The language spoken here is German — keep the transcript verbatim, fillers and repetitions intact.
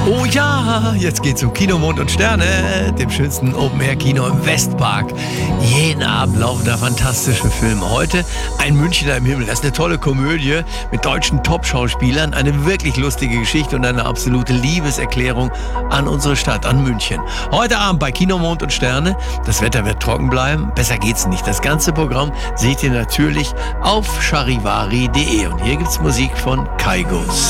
Oh ja, jetzt geht's um Kino Mond und Sterne, dem schönsten Open-Air-Kino im Westpark. Jeden Abend laufen da fantastische Filme. Heute ein Münchner im Himmel. Das ist eine tolle Komödie mit deutschen Top-Schauspielern, eine wirklich lustige Geschichte und eine absolute Liebeserklärung an unsere Stadt, an München. Heute Abend bei Kino Mond und Sterne. Das Wetter wird trocken bleiben, besser geht's nicht. Das ganze Programm seht ihr natürlich auf charivari punkt de und hier gibt's Musik von Kygo.